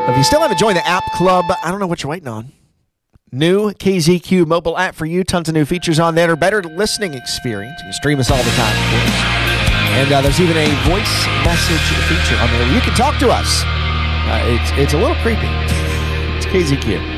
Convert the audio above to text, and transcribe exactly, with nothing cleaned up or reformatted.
If you still haven't joined the app club, I don't know what you're waiting on. New K Z Q mobile app for you. Tons of new features on there. Better listening experience. You can stream us all the time, of course. And uh, there's even a voice message feature on there where you can talk to us. Uh, it's, it's a little creepy. It's K Z Q.